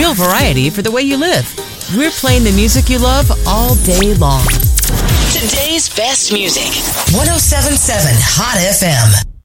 real variety for the way you live. We're playing the music you love all day long. Today's best music. 107.7 Hot FM.